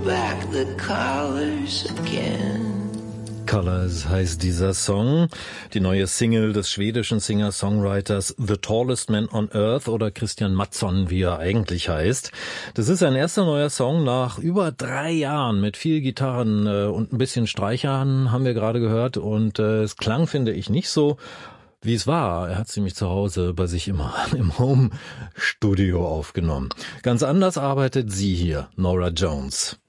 back the colors again. Colors heißt dieser Song, die neue Single des schwedischen Singer-Songwriters The Tallest Man on Earth oder Christian Mattsson, wie er eigentlich heißt. Das ist ein erster neuer Song nach über 3 Jahren mit viel Gitarren und ein bisschen Streichern, haben wir gerade gehört. Und es klang, finde ich, nicht so, wie es war. Er hat sie nämlich zu Hause bei sich im Home-Studio aufgenommen. Ganz anders arbeitet sie hier, Norah Jones.